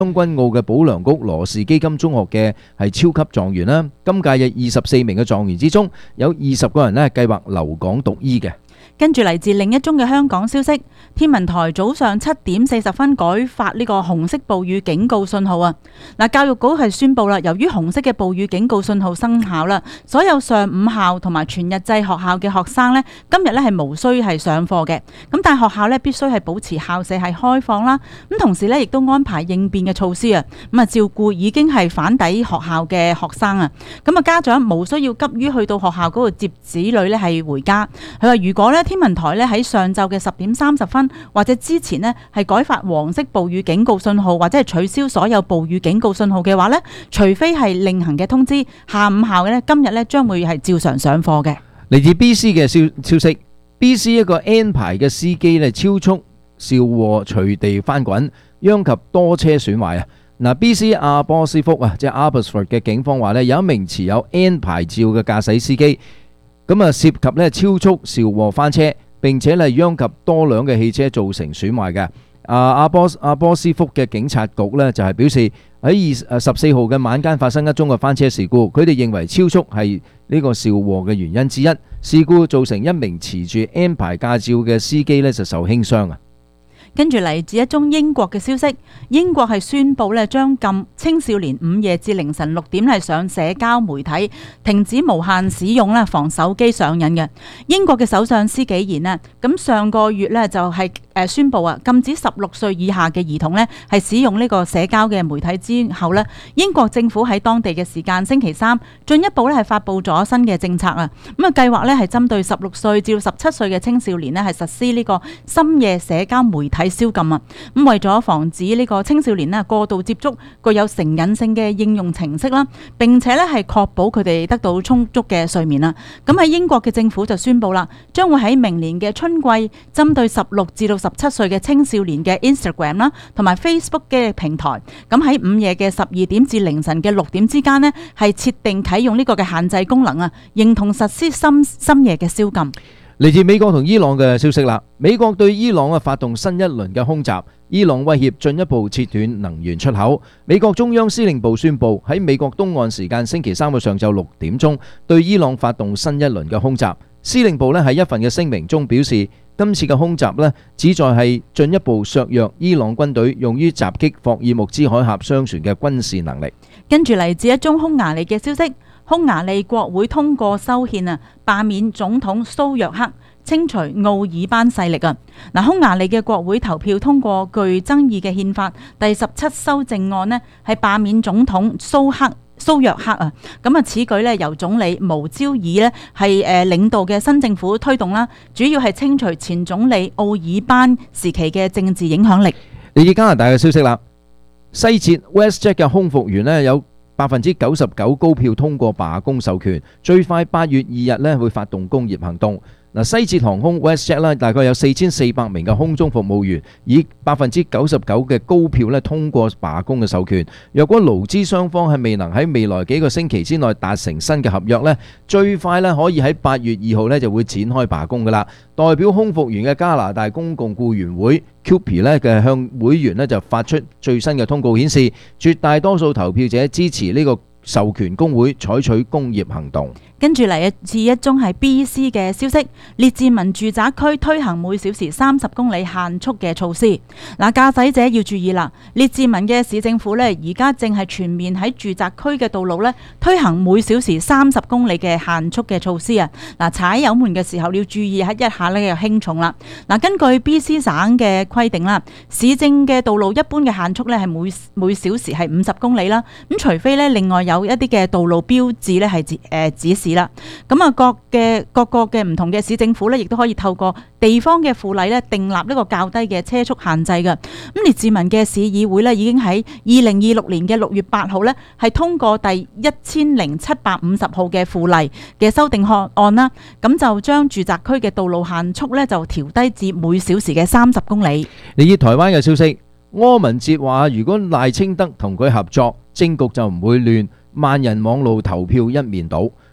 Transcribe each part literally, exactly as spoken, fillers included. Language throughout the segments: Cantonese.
將軍澳嘅保良局羅氏基金中學嘅係超級狀元啦。今屆嘅二十四名嘅狀元之中，有二十個人咧計劃留港讀醫嘅。 跟住嚟自另一宗嘅香港消息，天文台早上七點四十分改發呢個紅色暴雨警告信號啊！嗱，教育局係宣布啦，由於紅色嘅暴雨警告信號生效啦，所有上午校同埋全日制學校嘅學生呢，今日呢係無需係上課嘅。咁但係學校呢必須係保持校舍係開放啦。咁同時呢亦都安排應變嘅措施啊，咁啊照顧已經係返抵學校嘅學生啊。咁啊家長無需要急於去到學校嗰度接子女呢係回家。佢話如果呢天文台咧喺上晝嘅十點三十分或者之前呢係改發黃色暴雨警告信號或者係取消所有暴雨警告信號嘅話呢，除非係另行嘅通知，下午校嘅呢今日呢將會係照常上課嘅。 嚟自 B C 嘅消消息 ，B C 一個 N 牌嘅司機咧超速肇禍隨地翻滾，殃及多車損壞啊！嗱 ，B C 阿波斯福啊，即係 Abbotsford 嘅警方話呢，有一名持有 N 牌照嘅駕駛司機。咁啊，涉及咧超速肇禍翻車，並且係殃及多輛嘅汽車，造成損壞嘅。啊，阿波阿波斯福嘅警察局呢，就係表示喺二十四號嘅晚間發生一宗嘅翻車事故，佢哋認為超速係呢個肇禍嘅原因之一。事故造成一名持住 N 牌駕照嘅司機呢就受輕傷啊。 跟住嚟自一宗英國嘅消息，英國係宣布咧將禁青少年午夜至凌晨六點係上社交媒體，停止無限使用咧防手機上癮嘅。英國嘅首相施紀賢啊，咁上個月咧就係誒宣布啊禁止十六歲以下嘅兒童咧係使用呢個社交嘅媒體之後咧，英國政府喺當地嘅時間星期三進一步咧係發布咗新嘅政策啊，咁啊計劃咧係針對十六歲至到十七歲嘅青少年咧係實施呢個深夜社交媒體宵禁啊！咁為咗防止呢個青少年咧過度接觸具有成癮性嘅應用程式啦，並且咧係確保佢哋得到充足嘅睡眠啦。咁喺英國嘅政府就宣布啦，將會喺明年嘅春季針對十六至到十七歲嘅青少年嘅 Instagram 啦，同埋 Facebook 嘅平台，咁喺午夜嘅十二點至凌晨嘅六點之間呢，係設定啟用呢個嘅限制功能啊，認同實施深深夜嘅宵禁。 嚟自美國同伊朗嘅消息啦，美國對伊朗啊發動新一輪嘅空襲，伊朗威脅進一步切斷能源出口。美國中央司令部宣布喺美國東岸時間星期三嘅上晝六點鐘對伊朗發動新一輪嘅空襲。司令部咧喺一份嘅聲明中表示，今次嘅空襲咧旨在係進一步削弱伊朗軍隊用於襲擊霍爾木茲海峽商船嘅軍事能力。 跟住嚟自一宗匈牙利嘅消息。匈牙利國會通過修憲啊，罷免總統蘇約克，清除奧爾班勢力啊！嗱，匈牙利嘅國會投票通過具爭議嘅憲法第十七修正案呢，係罷免總統蘇克蘇約克啊！咁啊，此舉呢由總理毛招爾呢係誒領導嘅新政府推動啦，主要係清除前總理奧爾班時期嘅政治影響力。 嚟自加拿大嘅消息啦，西捷 WestJet 嘅空服員呢有百分之九十九高票通過罷工授權，最快八月二日咧會發動工業行動。嗱，西捷航空 WestJet 咧大概有四千四百名嘅空中服務員，以百分之九十九嘅高票咧通過罷工嘅授權。若果勞資雙方係未能喺未來幾個星期之內達成新嘅合約咧，最快咧可以喺八月二號咧就會展開罷工噶啦。代表空服員嘅加拿大公共僱員會 Q P 咧嘅向會員咧就發出最新嘅通告，顯示絕大多數投票者支持呢個授權工會採取工業行動。 跟住嚟自一宗係 B C 嘅消息，列治文住宅區推行每小時三十公里限速嘅措施。嗱，駕駛者要注意啦，列治文嘅市政府呢，而家正係全面喺住宅區嘅道路呢推行每小時三十公里嘅限速嘅措施啊！嗱，踩油門嘅時候你要注意一下呢個輕重啦。嗱，根據 B C 省嘅規定啦，市政嘅道路一般嘅限速呢係每每小時係五十公里啦。咁除非呢另外有一啲嘅道路標誌呢係指誒指示啦，咁啊各嘅各個嘅唔同嘅市政府咧，亦都可以透過地方嘅附例咧，訂立呢個較低嘅車速限制嘅。咁列治文嘅市議會咧，已經喺二零二六年嘅六月八號咧，係通過第一千零七百五十號嘅附例嘅修訂案啦。咁就將住宅區嘅道路限速咧，就調低至每小時嘅三十公里。 嚟自台灣嘅消息，柯文哲話：如果賴清德同佢合作，政局就唔會亂，萬人網路投票一面倒。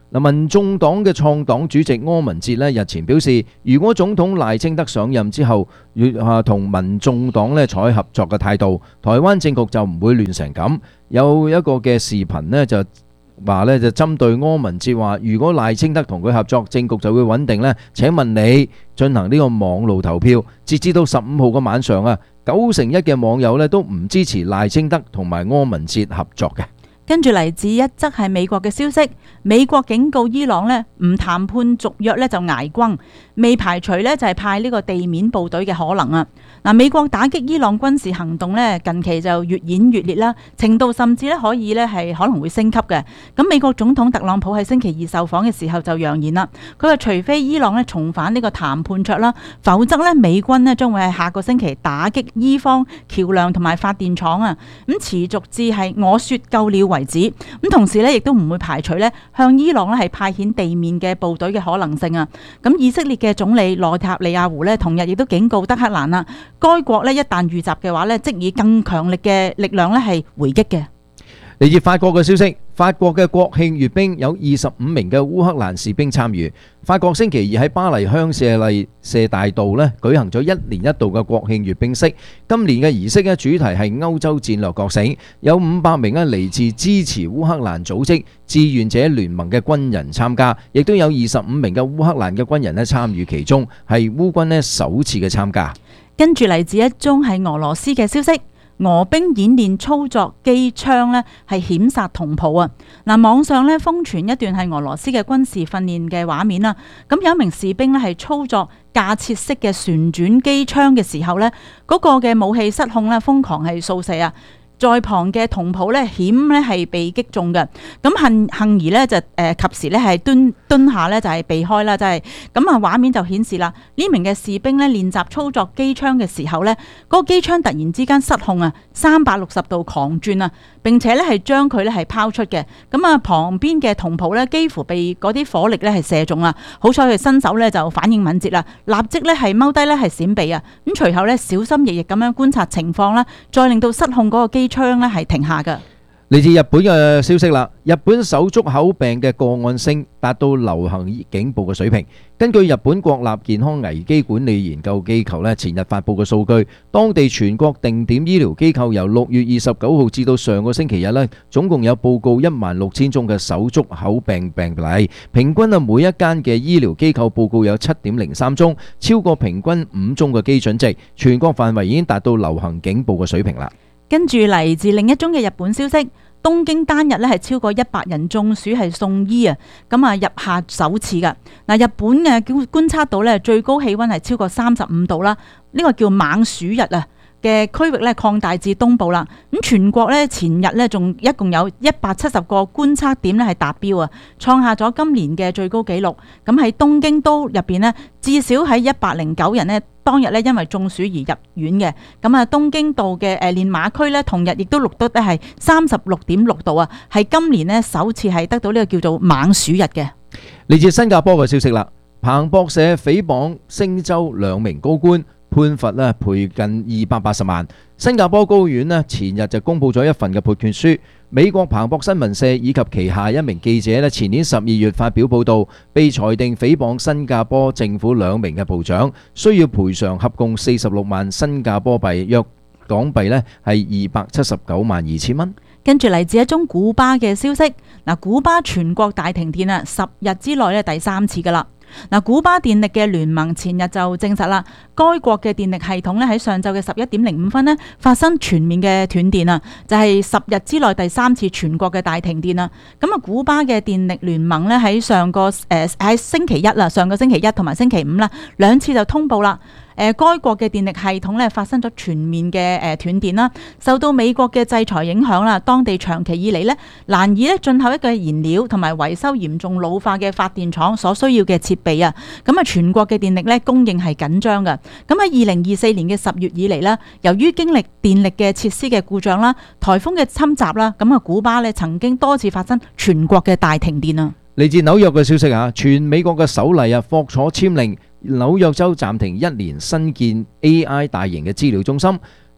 嗱，民眾黨嘅創黨主席柯文哲咧日前表示，如果總統賴清德上任之後，啊同民眾黨咧採合作嘅態度，台灣政局就唔會亂成咁。有一個嘅視頻呢，就話咧就針對柯文哲話，如果賴清德同佢合作，政局就會穩定呢。請問你進行呢個網路投票，截至到十五號嘅晚上啊，九成一嘅網友咧都唔支持賴清德同埋柯文哲合作嘅。 跟住嚟自一則係美國嘅消息，美國警告伊朗呢唔談判續約呢就挨轟，未排除呢就係派呢個地面部隊嘅可能啊！嗱，美國打擊伊朗軍事行動呢近期就越演越烈啦，程度甚至呢可以呢係可能會升級嘅。咁美國總統特朗普喺星期二受訪嘅時候就揚言啦，佢話除非伊朗呢重返呢個談判桌啦，否則呢美軍呢將會喺下個星期打擊伊方橋樑同埋發電廠啊！咁持續至係我說夠了為止，咁同時咧，亦都唔會排除咧向伊朗咧係派遣地面嘅部隊嘅可能性啊！咁以色列嘅總理內塔尼亞胡咧，同日亦都警告德黑蘭啦，該國咧一旦遇襲嘅話咧，即以更強力嘅力量咧係回擊嘅。 嚟自法國嘅消息，法國嘅國慶閱兵有二十五名嘅烏克蘭士兵參與。法國星期二喺巴黎香榭麗舍大道咧舉行咗一年一度嘅國慶閱兵式。今年嘅儀式咧主題係歐洲戰略覺醒，有五百名咧嚟自支持烏克蘭組織志願者聯盟嘅軍人參加，亦都有二十五名嘅烏克蘭嘅軍人咧參與其中，係烏軍咧首次嘅參加。 跟住嚟自一宗係俄羅斯嘅消息。俄兵演練操作機槍呢係險殺同袍啊！嗱，網上呢瘋傳一段係俄羅斯嘅軍事訓練嘅畫面啦。咁有一名士兵呢係操作架設式嘅旋轉機槍嘅時候呢，嗰、那個嘅武器失控呢，瘋狂係掃射啊！在旁嘅同袍咧險咧係被擊中嘅，咁幸幸而咧就誒及時咧係蹲蹲下咧就係避開啦，就係咁啊！畫面就顯示啦，呢名嘅士兵咧練習操作機槍嘅時候咧，嗰個機槍突然之間失控啊，三百六十度狂轉啊！並且咧係將佢咧係拋出嘅，咁啊旁邊嘅同袍咧幾乎被嗰啲火力咧係射中啦，好彩佢身手咧就反應敏捷啦，立即咧係踎低咧係閃避啊！咁隨後咧小心翼翼咁樣觀察情況啦，再令到失控嗰個機槍咧係停下㗎。 嚟自日本嘅消息啦，日本手足口病嘅個案升達到流行警報嘅水平。根據日本國立健康危機管理研究機構咧前日發布嘅數據，當地全國定點醫療機構由六月二十九號至到上個星期日咧，總共有報告一萬六千宗嘅手足口病病例，平均啊每一間嘅醫療機構報告有七點零三宗，超過平均五宗嘅基準值，全國範圍已經達到流行警報嘅水平啦。 跟住嚟自另一宗嘅日本消息，東京單日咧係超過一百人中暑係送醫啊，咁啊入夏首次噶。嗱，日本嘅觀察到咧最高氣溫係超過三十五度啦，呢個叫猛暑日啊嘅區域咧擴大至東部啦。咁全國咧前日咧仲一共有一百七十個觀測點咧係達標啊，創下咗今年嘅最高紀錄。咁喺東京都入邊呢，至少喺一百零九人呢。當日咧因為中暑而入院嘅，咁啊東京道嘅誒練馬區咧同日亦都錄得咧係三十六點六度啊，係今年呢首次係得到呢個叫做猛暑日嘅。 嚟自新加坡嘅消息啦，彭博社誹謗星洲兩名高官，判罰咧賠近二百八十萬。新加坡高院咧前日就公布咗一份嘅判決書。美國彭博新聞社以及旗下一名記者咧前年十二月發表報導，被裁定誹謗新加坡政府兩名嘅部長，需要賠償合共四十六萬新加坡幣，約港幣咧係二百七十九萬二千蚊。 跟住嚟自一宗古巴嘅消息，嗱，古巴全國大停電啊，十日之內咧第三次噶啦。嗱，古巴電力嘅聯盟前日就證實啦，該國嘅電力系統咧喺上晝嘅十一點零五分咧發生全面嘅斷電啊，就係十日之內第三次全國嘅大停電啊。咁啊，古巴嘅電力聯盟咧喺上個誒喺星期一啦，上個星期一同埋星期五啦兩次就通報啦。誒，該國嘅電力系統咧發生咗全面嘅誒斷電啦，受到美國嘅制裁影響啦，當地長期以嚟咧難以咧進口一個燃料同埋維修嚴重老化嘅發電廠所需要嘅設備啊，咁啊全國嘅電力咧供應係緊張㗎。咁喺二零二四年嘅十月以嚟啦，由於經歷電力嘅設施嘅故障啦、颱風嘅侵襲啦，咁啊古巴咧曾經多次發生全國嘅大停電啊。 嚟自紐約嘅消息啊，全美國嘅首例啊霍楚簽令紐約州暫停一年新建 A I 大型嘅資料中心。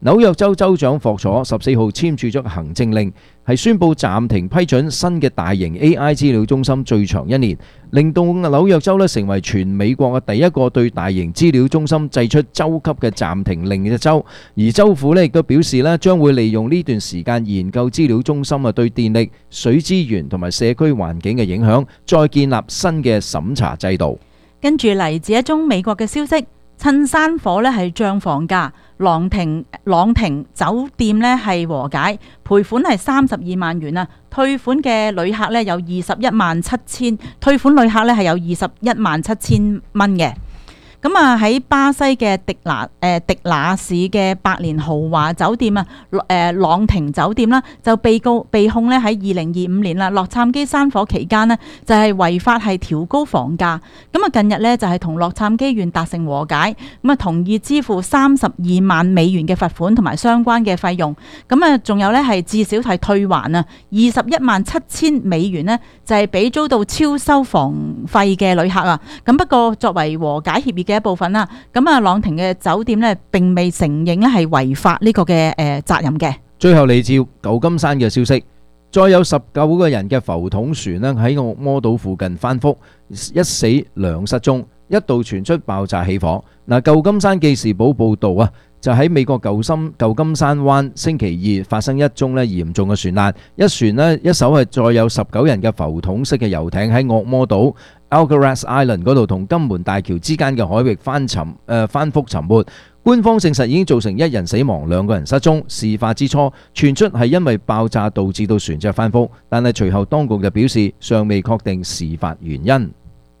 紐約州州長霍楚十四號簽署咗行政令，係宣布暫停批准新嘅大型 A I 資料中心最長一年，令到紐約州咧成為全美國嘅第一個對大型資料中心祭出州級嘅暫停令嘅州。而州府咧亦都表示咧，將會利用呢段時間研究資料中心啊對電力、水資源同埋社區環境嘅影響，再建立新嘅審查制度。 跟住嚟自一宗美國嘅消息，趁山火咧係漲房價，朗廷朗廷酒店咧係和解，賠款係三十二萬元啊，退款嘅旅客咧有二十一萬七千，退款旅客咧係有二十一萬七千蚊嘅。咁啊喺巴西嘅迪拿誒、呃、迪那市嘅百年豪華酒店啊，誒、呃、朗廷酒店啦，就被告被控咧喺二零二五年啦，洛杉磯山火期間呢，就係、是、違法係調高房價。咁啊近日咧就係同洛杉磯縣達成和解，咁啊同意支付三十二萬美元嘅罰款同埋相關嘅費用。咁啊仲有咧係至少係退還啊二十一萬七千美元呢，就係俾遭到超收房費嘅旅客啊。咁不過作為和解協議嘅一部分啦，咁啊朗廷嘅酒店咧並未承認咧係違法呢個嘅誒責任嘅。 最後嚟自舊金山嘅消息，再有十九個人嘅浮筒船咧喺惡魔島附近翻覆，一死兩失蹤，一度傳出爆炸起火。嗱，舊金山記事簿報導啊，就喺美國舊深舊金山灣星期二發生一宗咧嚴重嘅船難，一船咧一艘係載有十九人嘅浮筒式嘅遊艇喺惡魔島 Alcatraz Island 嗰度同金門大橋之間嘅海域翻沉誒、呃、翻覆沉沒。官方證實已經造成一人死亡，兩個人失蹤。事發之初傳出係因為爆炸導致到船隻翻覆，但係隨後當局就表示尚未確定事發原因。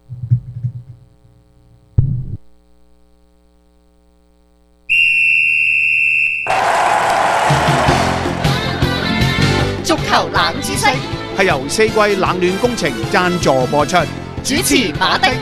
足球冷知識係由四季冷暖工程贊助播出，主持馬丁。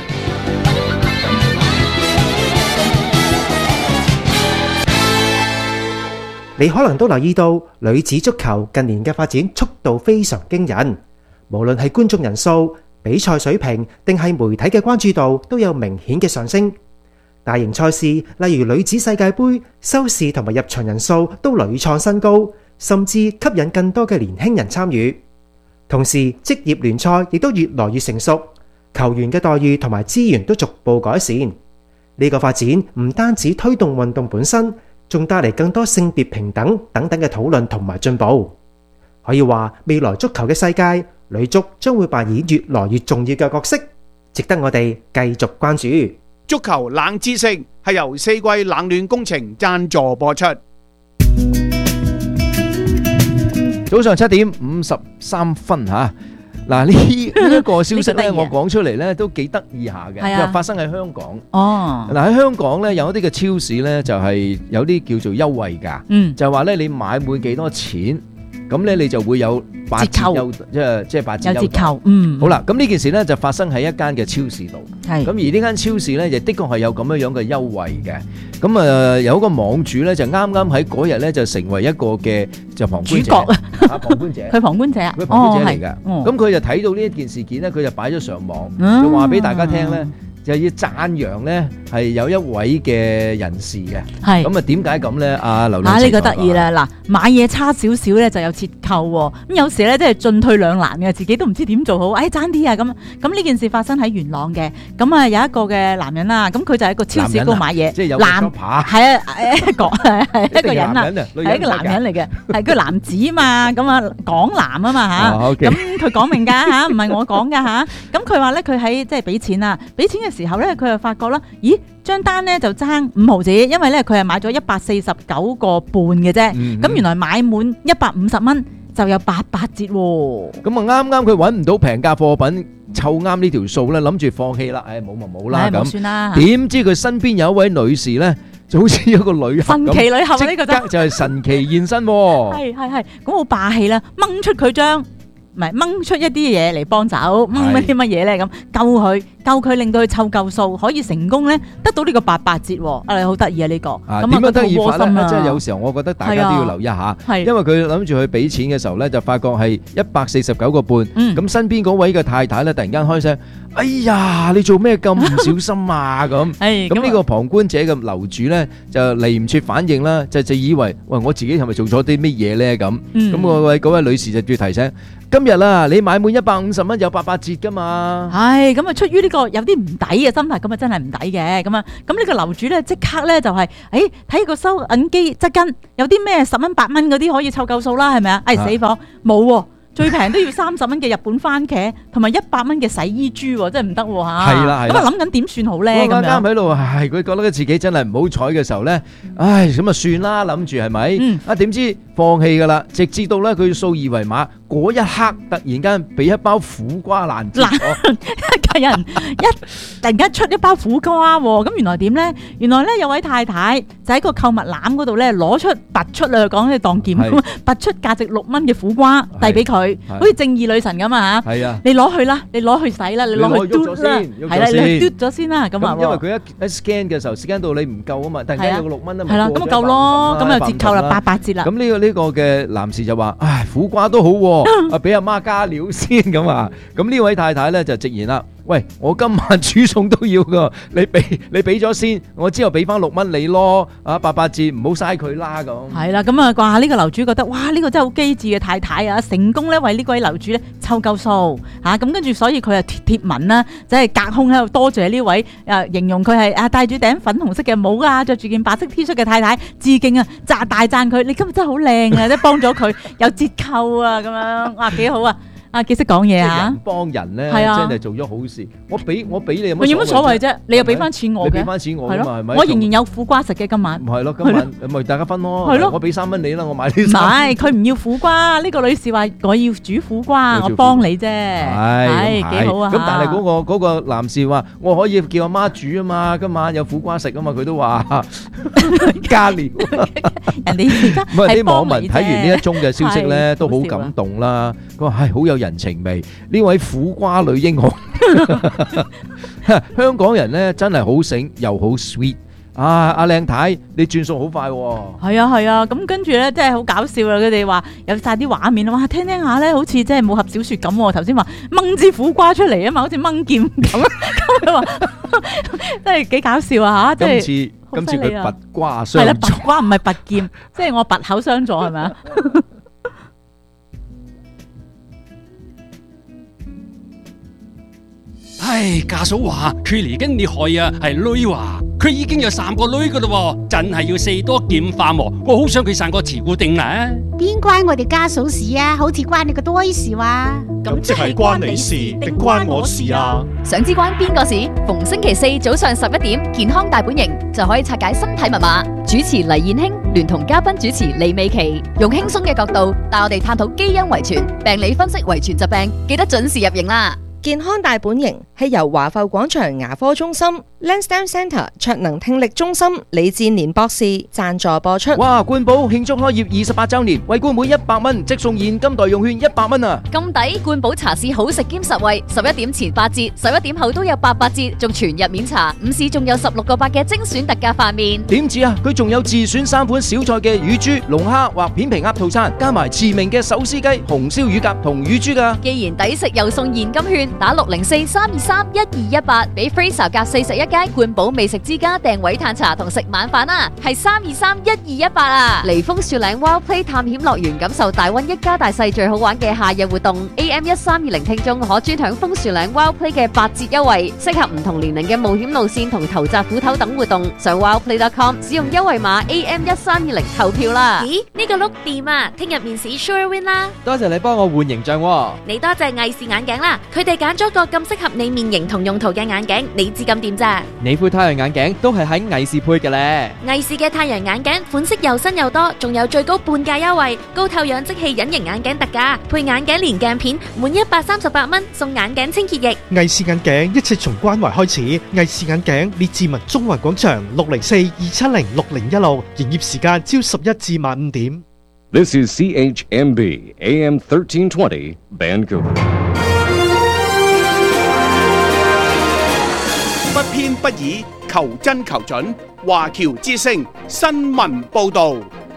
你可能都留意到女子足球近年嘅發展速度非常驚人，無論係觀眾人數、比賽水平定係媒體嘅關注度都有明顯嘅上升。大型賽事例如女子世界盃收視同埋入場人數都屢創新高，甚至吸引更多嘅年輕人參與。同時職業聯賽亦都越來越成熟，球員嘅待遇同埋資源都逐步改善。呢個發展唔單止推動運動本身，仲帶嚟更多性別平等等等嘅討論同埋進步。可以話未來足球嘅世界，女足將會扮演越來越重要嘅角色，值得我哋繼續關注。 足球冷知識係由四季冷暖工程贊助播出。 早上七點五十三分嚇，嗱呢呢一個消息咧，我講出嚟咧都幾得意下嘅，因為發生喺香港。 哦， 嗱喺香港咧有一啲嘅超市咧就係有啲叫做優惠價，嗯，就係話咧你買滿幾多錢，咁咧你就會有八折優，即係即係八折優。有折扣，嗯。好啦，咁呢件事咧就發生喺一間嘅超市度，係。咁而呢間超市咧亦的確係有咁樣樣嘅優惠嘅。咁啊有一個網主咧就啱啱喺嗰日咧就成為一個嘅就旁觀者，主角啊，旁觀者， 佢旁觀者啊， 佢旁觀者嚟㗎。咁佢就睇到呢一件事件咧，佢就擺咗上網，就話俾大家聽咧。就要讚揚咧，係有一位嘅人士嘅。係咁啊，點解咁咧？阿劉女士，啊呢個得意啦！嗱，買嘢差少少咧就有折扣喎。咁有時咧即係進退兩難嘅，自己都唔知點做好。誒爭啲啊咁。咁呢件事發生喺元朗嘅。咁啊有一個嘅男人啦，咁佢就喺個超市嗰度買嘢。即係有個扒。係啊，一個係係一個人啊，係一個男人嚟嘅，係個男子嘛。咁啊港男啊嘛嚇。咁佢講明㗎嚇，唔係我講㗎嚇。咁佢話咧，佢喺即係俾錢啊，俾錢嘅時候咧，佢就發覺啦，咦，張單咧就爭五毫子，因為咧佢係買咗一百四十九個半嘅啫，咁、嗯、原來買滿一百五十蚊就有八八折喎。咁啊啱啱佢揾唔到平價貨品，湊啱呢條數咧，諗住放棄啦，誒冇咪冇啦咁。算啦。點知佢身邊有一位女士咧，就好似一個女俠咁，神奇女俠啊呢個真，就係神奇現身喎。係係係，咁好霸氣啦，掹出佢張。唔係掹出一啲嘢嚟幫手，掹一啲乜嘢咧咁救佢， 救佢，令到佢湊夠數，可以成功咧得到呢個八八折喎。啊，好得意啊呢個。 啊，點樣得意法咧？ 啊、 即係有時候我覺得大家都要留意一下， 係因為佢諗住去俾錢嘅時候咧，就發覺係一百四十九個半。 嗯， 咁身邊嗰位嘅太太咧，突然間開聲：哎呀，你做咩咁唔小心啊？咁，咁呢個旁觀者嘅樓主咧就嚟唔切反應啦，就就以為喂我自己係咪做咗啲乜嘢咧？咁，咁嗰位嗰位女士就要提醒：今日啦，你買滿一百五十蚊有八八折噶嘛？ 係咁啊，出於呢個有啲唔抵嘅心態，咁啊真係唔抵嘅。咁啊，咁呢個樓主咧即刻咧就係，誒睇個收銀機側跟有啲咩十蚊八蚊嗰啲可以湊夠數啦，係咪啊？哎死火冇喎！最平都要三十蚊嘅日本番茄，同埋一百蚊嘅洗衣珠喎，真係唔得喎嚇。係啦係啦。咁啊諗緊點算好咧？咁樣啱喺度，唉，佢覺得自己真係唔好彩嘅時候咧，唉，咁啊算啦，諗住係咪？啊點知放棄㗎啦，直至到咧佢掃二維碼嗰一刻，突然間俾一包苦瓜攔截咗，有人一突然間出一包苦瓜喎，咁原來點咧？原來咧有位太太就喺個購物籃嗰度咧攞出拔出啊，講起當劍咁，拔出價值六蚊嘅苦瓜遞俾佢。好似正義女神咁啊嚇！係啊，你攞去啦，你攞去洗啦，你攞去嘟啦，係啦，你嘟咗先啦，咁啊，因為佢一一 scan 嘅時候 scan 到你唔夠啊嘛，突然間有個六蚊啊嘛，係啦，咁啊夠咯，咁啊折扣啦，八八折啦。咁呢個呢個嘅男士就話：唉，苦瓜都好喎，啊俾阿媽加料先咁啊。咁呢位太太咧就直言啦。喂，我今晚煮餸都要噶，你俾你俾咗先，我之後俾翻六蚊你咯，啊八八折唔好嘥佢啦咁。係啦，咁啊話呢個樓主覺得，哇呢個真係好機智嘅太太啊，成功咧為呢位樓主咧湊夠數嚇，咁跟住所以佢啊貼貼文啦，即係隔空喺度多謝呢位誒形容佢係啊戴住頂粉紅色嘅帽啊，着住件白色 T 恤嘅太太致敬啊，讚大讚佢，你今日真係好靚啊，即係幫咗佢有折扣啊咁樣，哇幾好啊！啊，幾識講嘢啊！人幫人咧，真係做咗好事。我俾我俾你有乜所謂啫？你又俾翻錢我嘅，你俾翻錢我㗎嘛？係咪？我仍然有苦瓜食嘅今晚。唔係咯，今晚咪大家分咯。係咯，我俾三蚊你啦，我買呢三。唔係，佢唔要苦瓜。呢個女士話我要煮苦瓜，我幫你啫。係幾好啊！咁但係嗰個嗰個男士話我可以叫阿媽煮啊嘛，今晚有苦瓜食啊嘛，佢都話加料。人哋而家唔係啲網民睇完呢一宗嘅消息咧，都好感動啦。佢話係好有人情味，呢位苦瓜女英雄，香港人咧真係好醒又好 sweet 啊！阿靚太，你轉數好快喎。係啊係啊，咁跟住咧真係好搞笑啊！佢哋話有晒啲畫面啊，哇！聽聽下咧，好似真係武俠小說咁。頭先話掹支苦瓜出嚟啊嘛，好似掹劍咁。咁佢話真係幾搞笑啊吓！今次今次佢拔瓜相助，係啦，拔瓜唔係拔劍，即係我拔口相助係咪啊？ 唉，家嫂話佢嚟緊你害啊，係女話佢已經有三個女噶啦，真係要四多劍化喎。我好想佢生個慈姑定啦。 邊關我哋家嫂事啊？好似關你個多事話。 咁即係關你事定關我事啊？ 想知關邊個事？逢星期四早上十一點，健康大本營就可以拆解身體密碼。主持黎燕卿聯同嘉賓主持李美琪，用輕鬆嘅角度帶我哋探討基因遺傳、病理分析遺傳疾病，記得準時入營啦！ 健康大本營係由華埠廣場牙科中心、Lansdowne Centre 卓能聽力中心李志年博士贊助播出。 哇！冠寶慶祝開業二十八週年，為冠滿一百蚊即送現金代用券一百蚊啊！ 咁抵！冠寶茶市好食兼實惠，十一點前八折，十一點後都有八八折，仲全日免茶。午市仲有十六個八嘅精選特價飯麵。 點止啊！佢仲有自選三款小菜嘅乳豬、龍蝦或片皮鴨套餐，加埋馳名嘅手撕雞、紅燒乳鴿同乳豬㗎。 既然抵食又送現金券。打六零四三二三一二一八，俾 Fraser 隔四十一街冠寶美食之家訂位嘆茶同食晚飯啊！係三二三一二一八啊！嚟楓樹嶺 Wild Play 探險樂園，感受大溫一家大細最好玩嘅夏日活動。A M 一三二零聽眾可專享楓樹嶺 Wild Play 嘅八折優惠，適合唔同年齡嘅冒險路線同頭扎虎頭等活動。上 wildplay dot com 使用優惠碼 A M 一三二零投票啦！ 咦？呢個碌掂啊！聽日面試 Sure Win 啦！ 多謝你幫我換形象喎。 你多謝藝視眼鏡啦，佢哋揀咗個咁適合你面型同用途嘅眼鏡，你知咁掂咋？ 你副太陽眼鏡都係喺藝視配嘅咧。 藝視嘅太陽眼鏡款式又新又多，仲有最高半價優惠，高透氧即棄隱形眼鏡特價，配眼鏡連鏡片，滿一百三十八蚊送眼鏡清潔液。 藝視眼鏡一切從關懷開始，藝視眼鏡列治文中環廣場六零四二七零六零一六，營業時間朝十一至晚五點。 This is C H M B A M thirteen twenty Vancouver. 偏不倚，求真求準。華僑之聲新聞報導。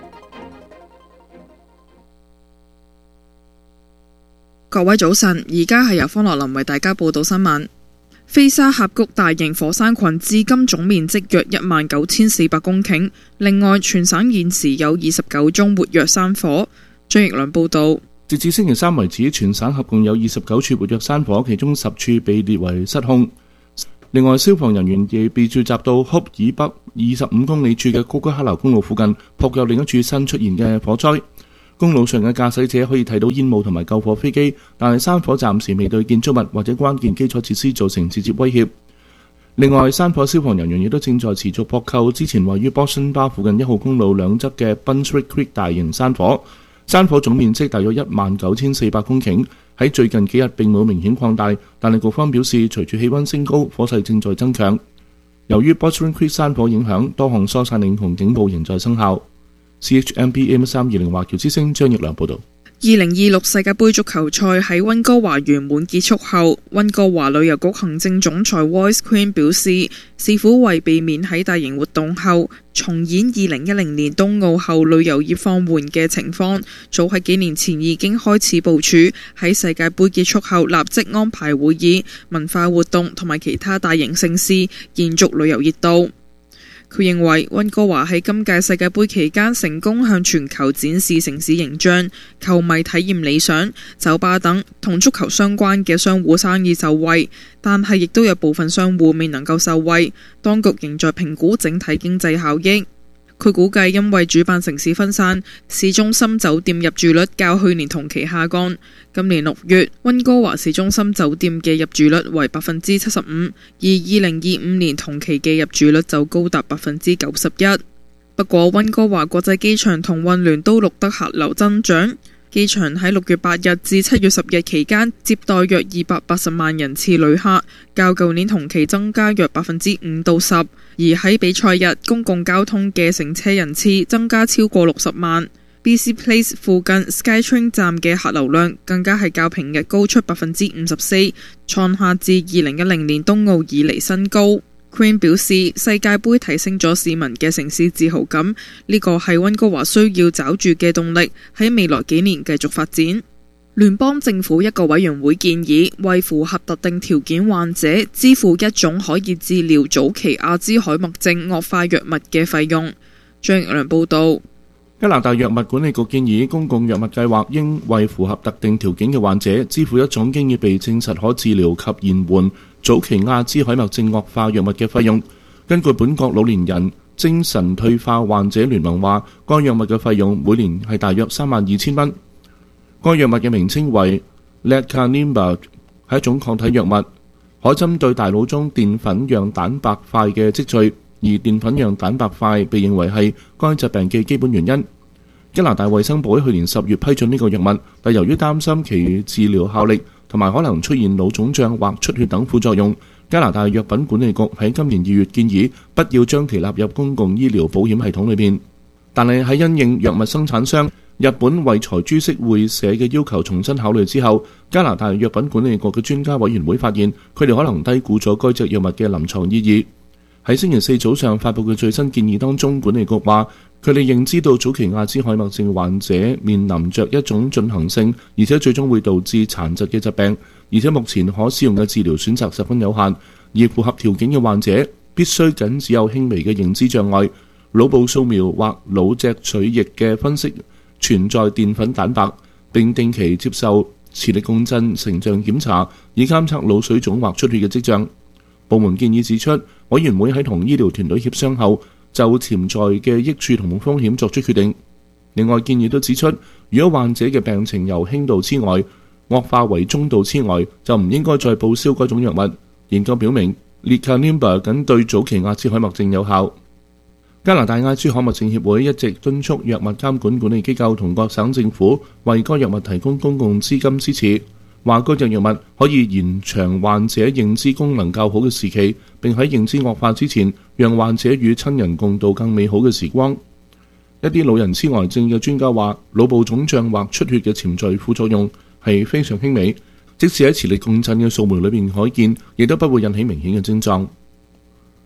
各位早晨，而家係由方樂林為大家報道新聞。飛沙峽谷大型火山群至今總面積約一萬九千四百公頃，另外全省現時有二十九宗活躍山火。張奕良報道。 截至星期三為止，全省合共有二十九處活躍山火，其中十處被列為失控。另外，消防人員亦被召集到哭以北二十五公里處嘅高吉克流公路附近，撲救另一處新出現嘅火災。公路上嘅駕駛者可以睇到煙霧同埋救火飛機，但係山火暫時未對建築物或者關鍵基礎設施造成直接威脅。另外，山火消防人員亦都正在持續撲救之前位於 Boston Bar 附近一號公路兩側嘅 Brunswick Creek 大型山火。山火總面積大約一萬九千四百公頃，喺最近幾日並冇明顯擴大，但係局方表示，隨住氣溫升高，火勢正在增強。由於 Boston Creek 山火影響，多項疏散令同警報仍在生效。C H M B A M 三二零華僑之聲張奕良報導。 二零二六世界盃足球賽喺溫哥華圓滿結束後，溫哥華旅遊局行政總裁 Royce Quinn 表示，市府為避免喺大型活動後重演二零一零年冬奧後旅遊業放緩嘅情況，早喺幾年前已經開始部署喺世界盃結束後立即安排會議、文化活動同埋其他大型盛事，延續旅遊熱度。佢認為溫哥華喺今屆世界盃期間成功向全球展示城市形象，球迷體驗理想，酒吧等同足球相關嘅商戶生意受惠，但係亦都有部分商戶未能夠受惠，當局仍在評估整體經濟效益。佢估計因為主辦城市分散，市中心酒店入住率較去年同期下降。今年六月，溫哥華市中心酒店嘅入住率為百分之七十五，而二零二五年同期嘅入住率就高達百分之九十一。不過，溫哥華國際機場同運聯都錄得客流增長。機場喺六月八日至七月十日期間接待約二百八十萬人次旅客，較舊年同期增加約百分之五到十。而喺比賽日，公共交通嘅乘車人次增加超過六十萬。B C Place 附近 SkyTrain 站嘅客流量更加係較平日高出百分之五十四，創下自二零一零年冬奧以嚟新高。Queen 表示，世界盃提升咗市民嘅城市自豪感，呢個係溫哥華需要抓住嘅動力，喺未來幾年繼續發展。聯邦政府一個委員會建議，為符合特定條件患者支付一種可以治療早期阿茲海默症惡化藥物嘅費用。張奕良報導。 加拿大藥物管理局建議，公共藥物計劃應為符合特定條件嘅患者支付一種經已被證實可治療及延緩早期阿茲海默症惡化藥物嘅費用。根據本國老年人精神退化患者聯盟話，該藥物嘅費用每年係大約三萬二千蚊。該藥物嘅名稱為 Lecanemab， 係一種抗體藥物，可針對大腦中澱粉樣蛋白塊嘅積聚，而澱粉樣蛋白塊被認為係該疾病嘅基本原因。加拿大衛生部喺去年十月批准呢個藥物，但由於擔心其治療效力同埋可能出現腦腫脹或出血等副作用，加拿大藥品管理局喺今年二月建議不要將其納入公共醫療保險系統裏邊。但係喺因應藥物生產商日本惠財株式會社嘅要求重新考慮之後，加拿大藥品管理局嘅專家委員會發現，佢哋可能低估咗該隻藥物嘅臨床意義。喺星期四早上發布嘅最新建議當中，管理局話佢哋認知到早期阿茲海默症患者面臨着一種進行性而且最終會導致殘疾嘅疾病，而且目前可使用嘅治療選擇十分有限，而符合條件嘅患者必須僅只有輕微嘅認知障礙、腦部掃描或腦脊髓液嘅分析存在澱粉蛋白，並定期接受磁力共振成像檢查，以監測腦水腫或出血嘅跡象。部門建議指出，委員會喺同醫療團隊協商後，就潛在嘅益處同風險作出決定。另外建議都指出，如果患者嘅病情由輕度痴呆惡化為中度痴呆，就唔應該再報銷該種藥物。研究表明 Lecanemab 僅對早期阿茲海默症有效。加拿大阿茲海默症協會一直敦促藥物監管管理機構同各省政府為該藥物提供公共資金支持，話該隻藥物可以延長患者認知功能較好嘅時期，並喺認知惡化之前，讓患者與親人共度更美好嘅時光。一啲老人痴呆症嘅專家話，腦部腫脹或出血嘅潛在副作用係非常輕微，即使喺磁力共振嘅掃描裏面可見，亦都不會引起明顯嘅症狀。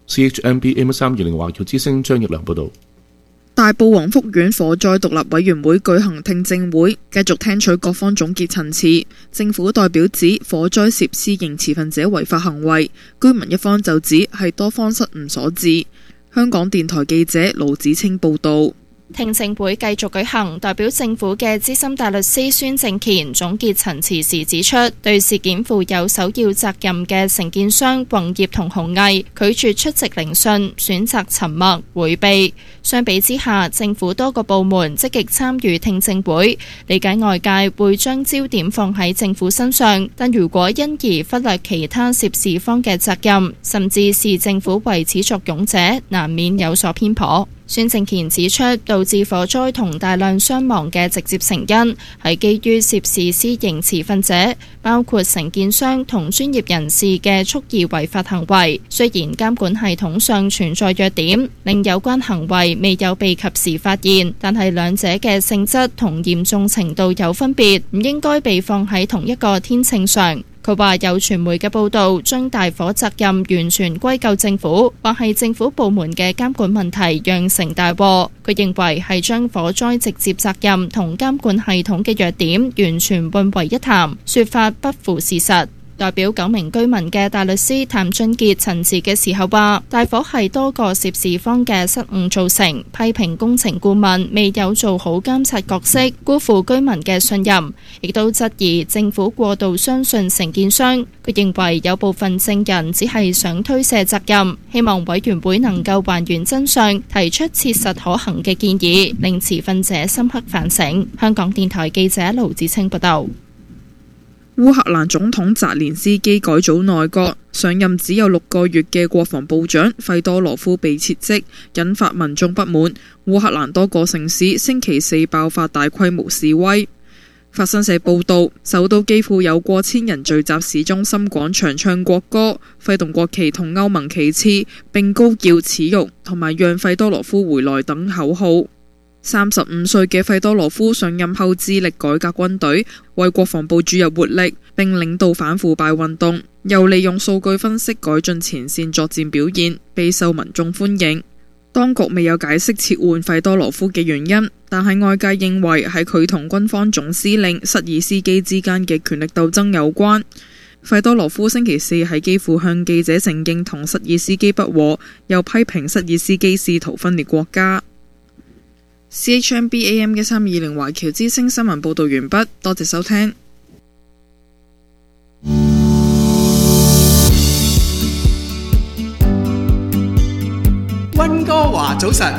C H M B A M 三二零華僑之聲張業良報導。 大埔宏福苑火災獨立委員會舉行聽證會，繼續聽取各方總結陳詞。政府代表指火災涉私刑持份者違法行為，居民一方就指係多方失誤所致。香港電台記者盧子清報導。 聽證會繼續舉行，代表政府嘅資深大律師孫正乾總結陳詞時指出，對事件負有首要責任嘅承建商宏業同鴻毅拒絕出席聆訊，選擇沉默迴避。相比之下，政府多個部門積極參與聽證會，理解外界會將焦點放喺政府身上，但如果因而忽略其他涉事方嘅責任，甚至視政府為始作俑者，難免有所偏頗。孫正乾指出，導致火災同大量傷亡嘅直接成因係基於涉事私刑持份者，包括承建商同專業人士嘅蓄意違法行為。雖然監管系統上存在弱點，令有關行為未有被及時發現，但係兩者嘅性質同嚴重程度有分別，唔應該被放喺同一個天秤上。佢話有傳媒嘅報導將大火責任完全歸咎政府，或係政府部門嘅監管問題釀成大禍。佢認為係將火災直接責任同監管系統嘅弱點完全混為一談，說法不符事實。代表九名居民嘅大律師譚俊傑陳詞嘅時候話，大火係多個涉事方嘅失誤造成，批評工程顧問未有做好監察角色，辜負居民嘅信任，亦都質疑政府過度相信承建商。佢認為有部分證人只係想推卸責任，希望委員會能夠還原真相，提出切實可行嘅建議，令持份者深刻反省。香港電台記者盧子清報道。 烏克蘭總統澤連斯基改組內閣，上任只有六個月嘅國防部長費多羅夫被撤職，引發民眾不滿。烏克蘭多個城市星期四爆發大規模示威。法新社報道，首都基輔有過千人聚集市中心廣場唱國歌，揮動國旗同歐盟旗幟，並高叫恥辱同埋讓費多羅夫回來等口號。三十五歲嘅費多羅夫上任後致力改革軍隊，為國防部注入活力，並領導反腐敗運動，又利用數據分析改進前線作戰表現，備受民眾歡迎。當局未有解釋撤換費多羅夫嘅原因，但係外界認為係佢同軍方總司令瑟爾斯基之間嘅權力鬥爭有關。費多羅夫星期四喺基輔向記者承認同瑟爾斯基不和，又批評瑟爾斯基試圖分裂國家。C H M B A M 一三二零華僑之聲新聞報道完畢，多謝收聽。 溫哥華早晨，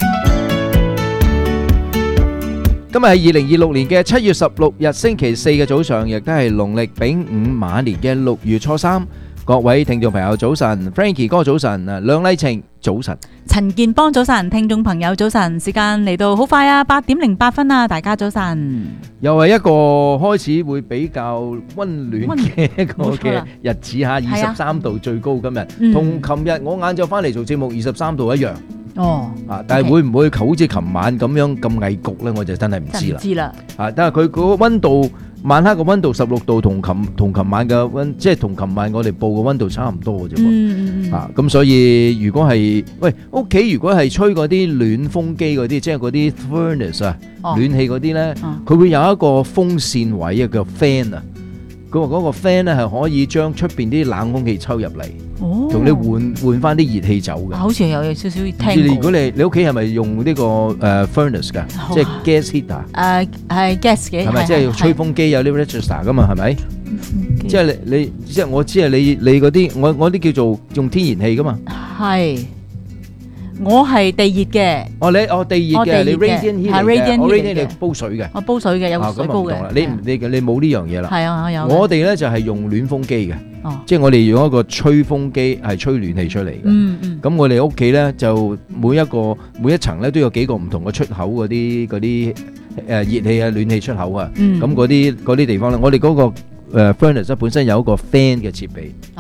今日係二零二六年嘅七月十六日星期四嘅早上，亦都係農曆丙午馬年嘅六月初三。各位聽眾朋友早晨 ，Frankie 哥早晨，啊梁麗晴早晨， 陳健邦早晨，聽眾朋友早晨，時間嚟到好快啊，八點零八分啊，大家早晨。 又係一個開始會比較溫暖嘅一個嘅日子嚇，二十三度最高今日，同琴日我晏晝翻嚟做節目二十三度一樣。哦，啊，但係會唔會好似琴晚咁樣咁翳焗咧？我就真係唔知啦。唔知啦。啊，但係佢嗰個溫度。晚黑個溫度十六度，同琴同琴晚嘅溫，即係同琴晚我哋報嘅溫度差唔多嘅啫喎。嗯嗯啊，咁所以如果係喂屋企如果係吹嗰啲暖風機嗰啲，即係嗰啲 furnace 啊，哦、暖氣嗰啲咧，佢、哦、會有一個風扇位啊，叫 fan 啊。佢話嗰個 fan 咧係可以將出邊啲冷空氣抽入嚟，同、哦、你換換翻啲熱氣走嘅。好似有有少少聽過。如果你你屋企係咪用呢、這個誒、uh, furnace 㗎，即係 gas heater？誒係 gas 嘅，係咪即係吹風機有啲 register 㗎嘛？係咪？即係你你即係我知係你你嗰啲，我我啲叫做用天然氣㗎嘛？係。我係地熱嘅。哦，你哦地熱嘅，你 radiant heat 嚟嘅，我 radiant 你煲水嘅。我煲水嘅，有水煲嘅。你你你冇呢樣嘢啦。係啊，我有。我哋咧就係用暖風機嘅。哦。即係我哋用一個吹風機係吹暖氣出嚟嘅。嗯嗯。咁我哋屋企咧就每一個每一層咧都有幾個唔同嘅出口嗰啲嗰啲誒熱氣啊暖氣出口啊。嗯。咁嗰啲嗰啲地方咧，我哋嗰個誒 furnace 本身有一個 fan 嘅設備。哦。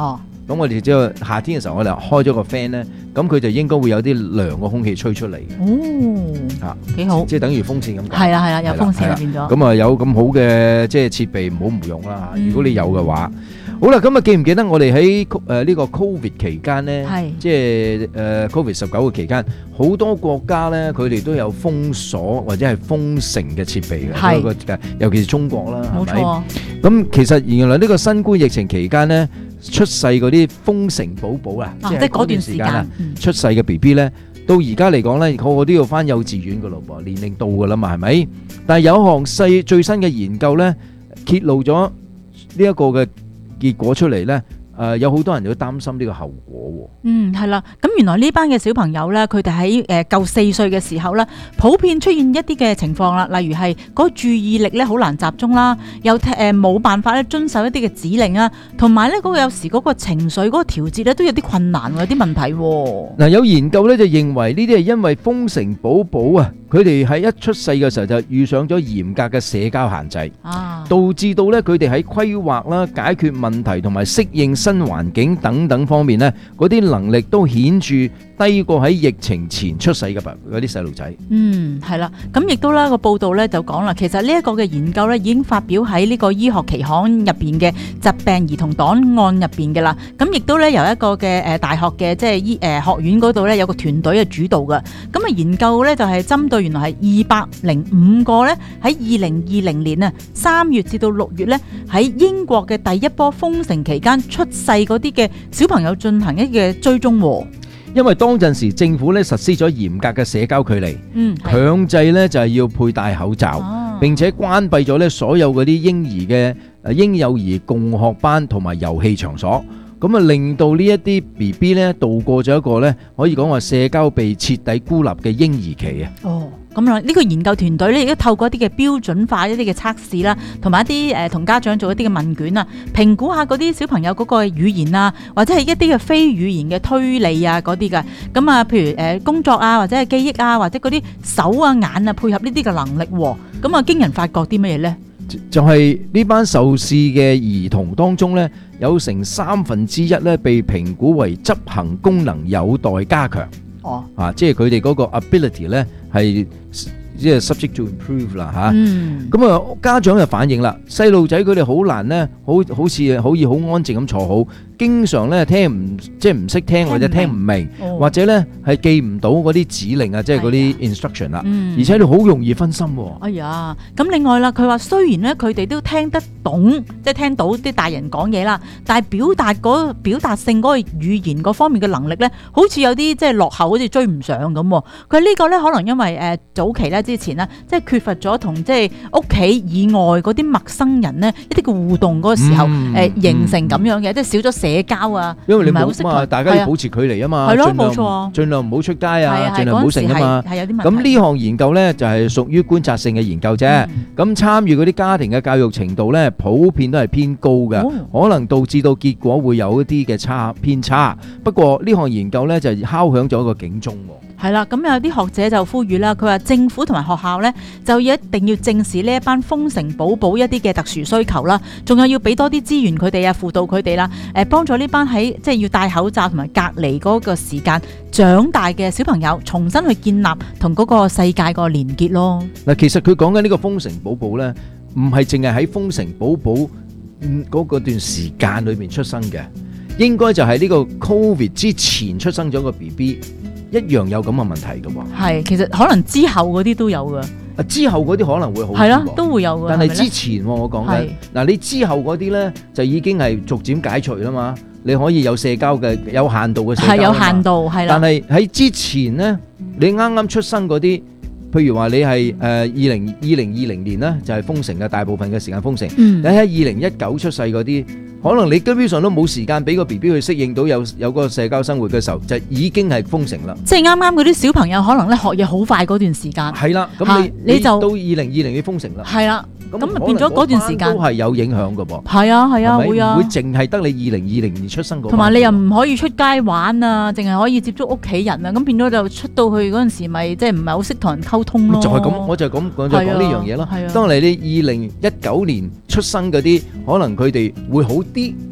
咁我哋只有夏天嘅時候，我哋開咗個 fan 咧，咁佢就應該會有啲涼嘅空氣吹出嚟。 哦， 嚇， 幾好， 即係等於風扇咁。 係啦係啦，有風扇變咗。 咁啊有咁好嘅即係設備，唔好唔用啦嚇。如果你有嘅話。好啦，咁啊記唔記得我哋喺誒呢個 Covid 期間咧，即係誒 Covid 十九嘅期間，好多國家咧佢哋都有封鎖或者係封城嘅設備嘅，尤其是中國啦，係咪？咁其實原來呢個新冠疫情期間咧，出世嗰啲封城寶寶啊，即係嗰段時間啊，出世嘅 B B 咧，到而家嚟講咧，個個都要返幼稚園㗎咯噃，年齡到㗎啦嘛，係咪？但係有一項細最新嘅研究咧，揭露咗呢一個嘅結果出嚟呢，誒、呃、有好多人都擔心呢個後果喎。 嗯，係啦，咁原來呢班嘅小朋友呢，佢哋喺誒夠四歲嘅時候呢，普遍出現一啲嘅情況啦，例如係嗰個注意力咧好難集中啦，又誒冇辦法咧遵守一啲嘅指令啊，同埋咧嗰個有時嗰個情緒嗰個調節咧都有啲困難，有啲問題喎。 嗱，有研究咧就認為呢啲係因為封城寶寶啊，佢哋喺一出世嘅時候就遇上咗嚴格嘅社交限制，啊、導致到咧佢哋喺規劃啦、解決問題同埋適應新環境等等方面咧，嗰啲能力都顯著低過喺疫情前出世嘅嗰啲細路仔。 嗯，係啦，咁亦都啦個報道咧就講啦，其實呢一個嘅研究咧已經發表喺呢個醫學期刊入邊嘅疾病兒童檔案入邊嘅啦。咁亦都咧由一個嘅誒大學嘅即係醫誒學院嗰度咧有個團隊嘅主導嘅。咁啊研究咧就係針對原來係二百零五個咧喺二零二零年啊三月至到六月咧喺英國嘅第一波封城期間出世嗰啲嘅小朋友進行一嘅追蹤。 因為當陣時政府咧實施咗嚴格嘅社交距離， 嗯， 強制咧就係要佩戴口罩，啊、並且關閉咗咧所有嗰啲嬰兒嘅誒嬰幼兒共學班同埋遊戲場所，咁啊令到呢一啲 B B 咧度過咗一個咧可以講話社交被徹底孤立嘅嬰兒期啊。 哦，咁啊呢個研究團隊咧亦都透過一啲嘅標準化一啲嘅測試啦，同埋一啲誒同家長做一啲嘅問卷啊，評估下嗰啲小朋友嗰個語言啊，或者係一啲嘅非語言嘅推理啊嗰啲嘅。咁啊，譬如誒工作啊，或者係記憶啊，或者嗰啲手啊眼啊配合呢啲嘅能力。咁啊，驚人發覺啲乜嘢咧？ 就係呢班受試嘅兒童當中咧，有成三分之一咧被評估為執行功能有待加強。哦，啊，即係佢哋嗰個 ability 咧係即係 subject to improve 啦嚇。咁啊，家長就反映啦，細路仔佢哋好難咧，好好似可以好安靜咁坐好，經常咧聽唔即係唔識聽或者聽唔明，哦、或者咧係記唔到嗰啲指令啊，即係嗰啲 instruction 啦，嗯、而且你好容易分心喎。 哎呀，咁另外啦，佢話雖然咧佢哋都聽得懂，即係聽到啲大人講嘢啦，但係表達嗰表達性嗰個語言嗰方面嘅能力咧，好似有啲即係落後，好似追唔上咁。佢呢個咧可能因為誒早期咧之前咧，即係缺乏咗同即係屋企以外嗰啲陌生人咧一啲嘅互動嗰個時候，誒、嗯呃、形成咁樣嘅，嗯、即係少咗社交啊。 因為你冇嘛，大家要保持距離啊嘛， 係咯，冇錯， 盡量唔好出街啊，盡量唔好食啊嘛。 係有啲問題。 咁呢項研究咧就係屬於觀察性嘅研究啫。咁、嗯、參與嗰啲家庭嘅教育程度咧，普遍都係偏高嘅，哦、可能導致到結果會有一啲嘅差偏差。不過呢項研究咧就敲響咗一個警鐘。 係啦，咁有啲學者就呼籲啦，佢話政府同埋學校咧就要一定要正視呢一班封城寶寶一啲嘅特殊需求啦，仲有要俾多啲資源佢哋啊，輔導佢哋啦，誒幫助呢班喺即係要戴口罩同埋隔離嗰個時間長大嘅小朋友，重新去建立同嗰個世界個連結咯。 嗱，其實佢講緊呢個封城寶寶咧，唔係淨係喺封城寶寶嗰個段時間裏面出生嘅，應該就係呢個 Covid 之前出生咗個 B B。一樣有咁嘅問題㗎喎， 係其實可能之後嗰啲都有㗎， 啊之後嗰啲可能會好， 係啦都會有㗎， 但係之前我講緊嗱，你之後嗰啲咧就已經係逐漸解除啦嘛，你可以有社交嘅有限度嘅社交，係有限度係啦，但係喺之前咧，你啱啱出生嗰啲，譬如話你係誒二零二零二零年咧就係封城嘅，大部分嘅時間封城，嗯、你喺二零一九出世嗰啲。可能你基本上都冇時間俾個 B B 去適應到有有個社交生活嘅時候，就已經係封城啦。 即係啱啱嗰啲小朋友可能咧學嘢好快嗰段時間。 係啦，咁你你就到二零二零你封城啦。係啦，咁啊變咗嗰段時間都係有影響㗎噃。係啊係啊會啊，唔會淨係得你二零二零年出生嗰。同埋你又唔可以出街玩啊，淨係可以接觸屋企人啊，咁變咗就出到去嗰陣時咪即係唔係好識同人溝通咯。就係咁，我就係咁講就講呢樣嘢咯。當你你二零一九年出生嗰啲，可能佢哋會好啲。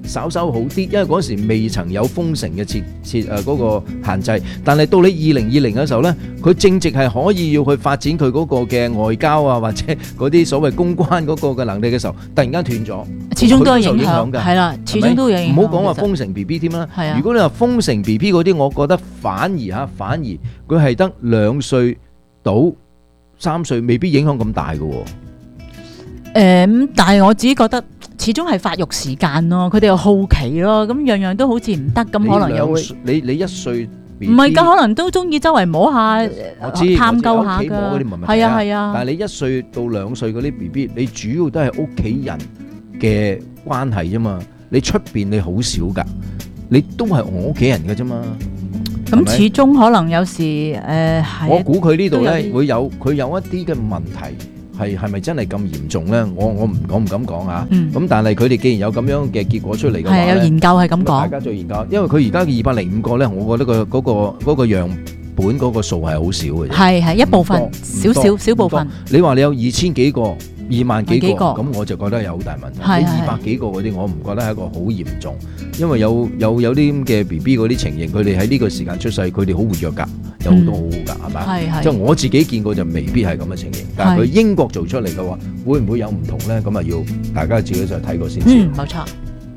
稍稍好啲，因為嗰時未曾有封城嘅設設誒嗰個限制。但係到你二零二零嘅時候呢，佢正值係可以要去發展佢嗰個嘅外交啊，或者嗰啲所謂公關嗰個嘅能力嘅時候，突然間斷咗， 始終都有影響佢受㗎， 係啦，始終都有影響。 唔好講話封城 B B 添啦係啊， 如果你話封城 B B 嗰啲，我覺得反而嚇反而佢係得兩歲到三歲，未必影響咁大嘅喎。 誒，但係我自己覺得始終係發育時間咯，佢哋又好奇咯，咁樣樣都好似唔得，咁可能又會你你一歲唔係㗎，可能都中意周圍摸下、 我知探究下我知屋企摸嗰啲㗎冇問題， 係啊係啊。 但係你一歲到兩歲嗰啲 B B，你主要都係屋企人嘅關係啫嘛。你出邊你好少㗎，你都係我屋企人㗎啫嘛。 咁始終可能有時誒係。 我估佢呢度都有咧啲會有佢有一啲嘅問題。係係咪真係咁嚴重咧？我我唔我唔敢講嚇。咁、 嗯、 但係佢哋既然有咁樣嘅結果出嚟嘅話係有研究係咁講， 大家再研究，因為佢而家嘅二百零五個咧，我覺得、嗰個嗰、嗰個嗰、嗰個樣本嗰個數係好少嘅啫。 係係一部分少少少部分。 你話你有二千幾個、二萬幾個， 幾個咁我就覺得有好大問題。 係係你二百幾個嗰啲，我唔覺得係一個好嚴重，因為有有有啲咁嘅 B B 嗰啲情形，佢哋喺呢個時間出世，佢哋好活躍㗎。有好多好好㗎，係咪？ 係係即係我自己見過就未必係咁嘅情形，但係佢英國做出嚟嘅話，會唔會有唔同咧？咁啊要大家自己再睇過先知。 嗯，冇錯。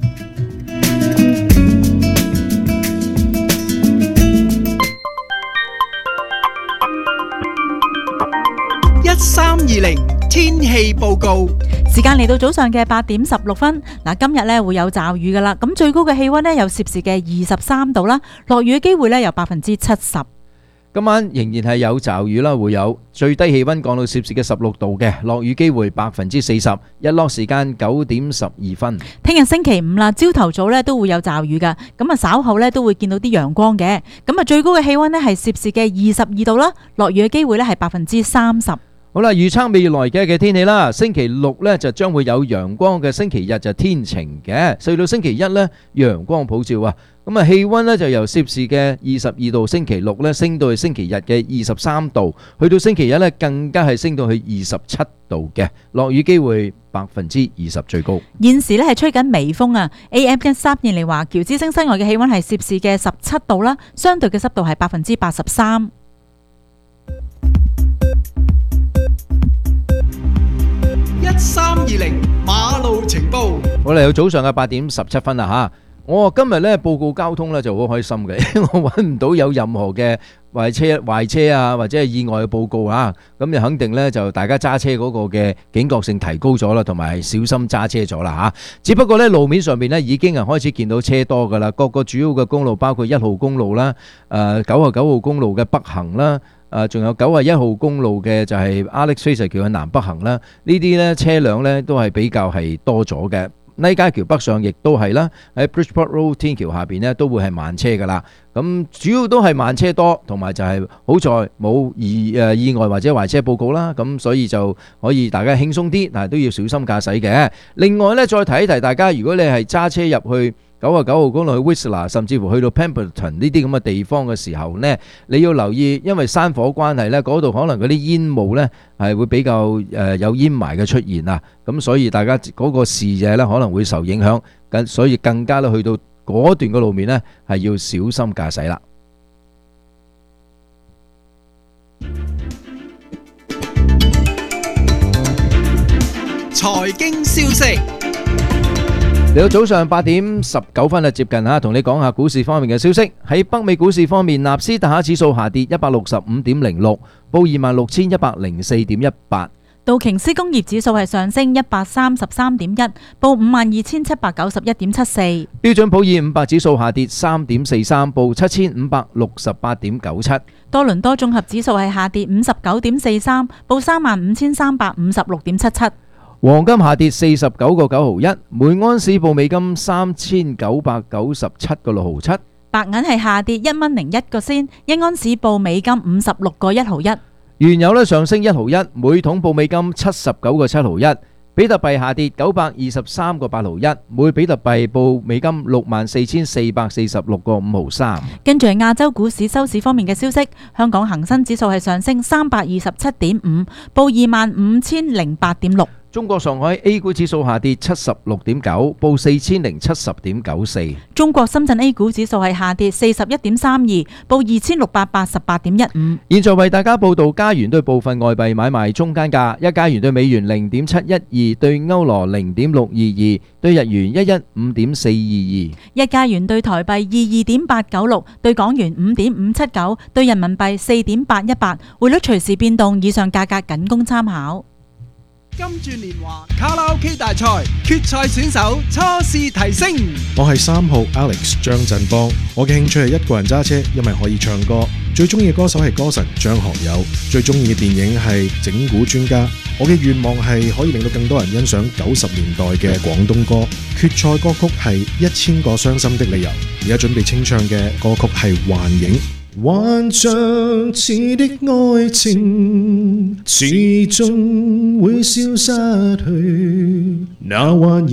一三二零天氣報告。 時間嚟到早上嘅八點十六分，嗱今日咧會有驟雨噶啦，咁最高嘅氣溫咧有攝氏嘅二十三度啦，落雨嘅機會咧有百分之七十。 今晚仍然係有驟雨啦，會有最低氣溫降到攝氏嘅十六度嘅，落雨機會百分之四十，日落時間九點十二分。 聽日星期五啦，朝頭早咧都會有驟雨噶，咁啊稍後咧都會見到啲陽光嘅，咁啊最高嘅氣溫咧係攝氏嘅二十二度啦，落雨嘅機會咧係百分之三十。 好啦，預測未來嘅嘅天氣啦，星期六呢就將會有陽光嘅，星期日就天晴嘅，去到星期一呢陽光普照啊，咁啊氣溫呢就由攝氏嘅二十二度，星期六呢升到去星期日嘅二十三度，去到星期一呢更加係升到去二十七度嘅，落雨機會百分之二十最高。 現時呢係吹緊微風啊 ，A M 一三二零華僑之星室外嘅氣溫係攝氏嘅十七度啦，相對嘅濕度係百分之八十三。 一三二零馬路情報。 好啦，有早上嘅八點十七分啦吓，我今日咧報告交通咧就好開心嘅，因為我揾唔到有任何嘅壞車壞車啊或者係意外嘅報告啊，咁就肯定咧就大家揸車嗰個嘅警覺性提高咗啦，同埋小心揸車咗啦吓。只不過咧路面上面咧已經係開始見到車多噶啦，各個主要嘅公路包括一號公路啦、誒九十九號公路嘅北行啦。誒，仲有九十一號公路嘅就係 Alex Fraser 橋嘅南北行啦，呢啲咧車輛咧都係比較係多咗嘅。尼加橋北上亦都係啦，喺 Bridgeport Road 天橋下邊咧都會係慢車噶啦。咁主要都係慢車多，同埋就係好在冇意誒意外或者壞車報告啦。咁所以就可以大家輕鬆啲，但係都要小心駕駛嘅。另外咧，再提一提大家，如果你係揸車入去九十九號公路去 Whistler， 甚至乎去到 Pemberton 呢啲咁嘅地方嘅時候呢，你要留意，因為山火關係呢，嗰度可能嗰啲煙霧呢係會比較誒有煙霾嘅出現啊，咁所以大家嗰個視野呢可能會受影響，咁所以更加咧去到嗰段嘅路面呢係要小心駕駛啦。 財經消息。 嚟到早上八點十九分啊，接近嚇，同你講下股市方面嘅消息。喺北美股市方面，納斯達克指數下跌一百六十五點零六，報二萬六千一百零四點一八。 道瓊斯工業指數係上升一百三十三點一，報五萬二千七百九十一點七四。 標準普爾五百指數下跌三點四三，報七千五百六十八點九七。 多倫多綜合指數係下跌五十九點四三，報三萬五千三百五十六點七七。 黃金下跌四十九個九毫一，每安士報美金三千九百九十七個六毫七。 白銀係下跌一蚊零一個仙，一安士報美金五十六個一毫一。 原油咧上升一毫一，每桶報美金七十九個七毫一。比特幣下跌九百二十三個八毫一，每比特幣報美金六萬四千四百四十六個五毫三。 跟住係亞洲股市收市方面嘅消息，香港恒生指數係上升三百二十七點五，報二萬五千零八點六。 中國上海 A 股指數下跌七十六點九，報四千零七十點九四。 中國深圳 A 股指數係下跌四十一點三二，報二千六百八十八點一五。 現在為大家報道加元對部分外幣買賣中間價：一加元對美元零點七一二，對歐羅零點六二二，對日元一一五點四二二。 一加元對台幣二二點八九六，對港元五點五七九，對人民幣四點八一八。匯率隨時變動，以上價格僅供參考。 金鑽年華卡拉 OK 大賽決賽選手初試提升。 我係三號 Alex 張振邦，我嘅興趣係一個人揸車，因為可以唱歌。最中意嘅歌手係歌神張學友，最中意嘅電影係整蠱專家。我嘅願望係可以令到更多人欣賞九十年代嘅廣東歌。決賽歌曲係一千個傷心的理由，而家準備清唱嘅歌曲係幻影。幻象似的愛情，始終會消失去，那幻影